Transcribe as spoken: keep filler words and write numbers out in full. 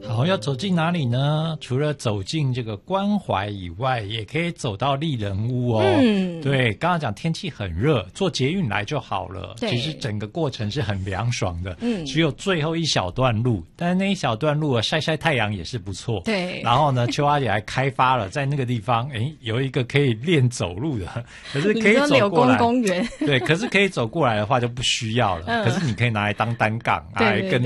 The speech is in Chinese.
好，要走进哪里呢？除了走进这个关怀以外，也可以走到丽人屋哦。嗯，对，刚刚讲天气很热，坐捷运来就好了。其实整个过程是很凉爽的。嗯，只有最后一小段路，但是那一小段路啊，晒晒太阳也是不错。对。然后呢，秋阿姐还开发了在那个地方，哎，有一个可以练走路的，可是可以走过来。 柳公公园。 对，可是可以走过来的话就不需要了。嗯、可是你可以拿来当单杠，拿来跟